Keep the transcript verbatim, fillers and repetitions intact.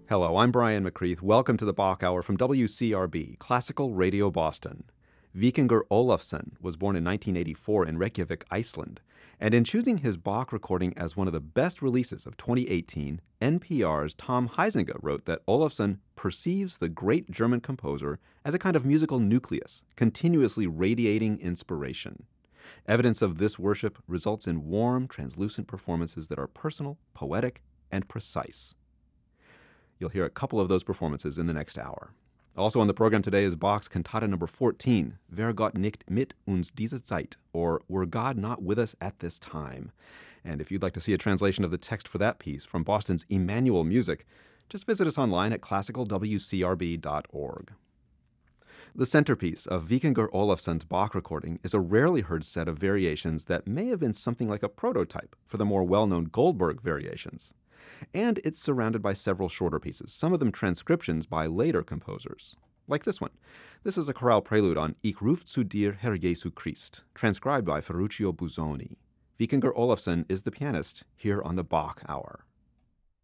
Hello, I'm Brian McCreath. Welcome to the Bach Hour from W C R B, Classical Radio Boston. Vikingur Olafsson was born in nineteen eighty-four in Reykjavik, Iceland, and in choosing his Bach recording as one of the best releases of twenty eighteen, N P R's Tom Huizinga wrote that Olafsson perceives the great German composer as a kind of musical nucleus, continuously radiating inspiration. Evidence of this worship results in warm, translucent performances that are personal, poetic, and precise. You'll hear a couple of those performances in the next hour. Also on the program today is Bach's Cantata number fourteen, Wer Gott nicht mit uns diese Zeit, or Were God Not With Us at This Time. And if you'd like to see a translation of the text for that piece from Boston's Emmanuel Music, just visit us online at classical w c r b dot org. The centerpiece of Vikingur Olafsson's Bach recording is a rarely heard set of variations that may have been something like a prototype for the more well-known Goldberg variations. And it's surrounded by several shorter pieces, some of them transcriptions by later composers. Like this one. This is a chorale prelude on Ich ruf zu dir, Herr Jesu Christ, transcribed by Ferruccio Busoni. Vikingur Olafsson is the pianist here on the Bach Hour.